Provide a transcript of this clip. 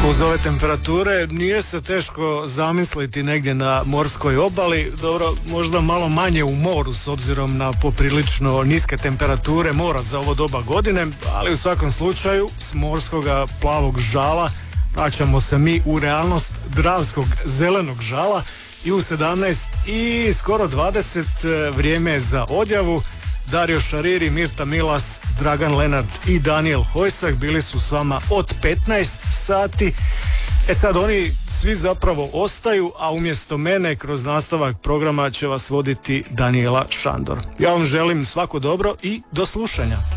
Uz ove temperature nije se teško zamisliti negdje na morskoj obali, dobro, možda malo manje u moru s obzirom na poprilično niske temperature mora za ovo doba godine, ali u svakom slučaju s morskoga plavog žala vraćamo se mi u realnost dravskog zelenog žala i u 17 i skoro 20 vrijeme je za odjavu. Dario Šariri, Mirta Milas, Dragan Lenart i Daniel Hojsak bili su s vama od 15 sati. Sad oni svi zapravo ostaju, a umjesto mene kroz nastavak programa će vas voditi Daniela Šandor. Ja vam želim svako dobro i do slušanja.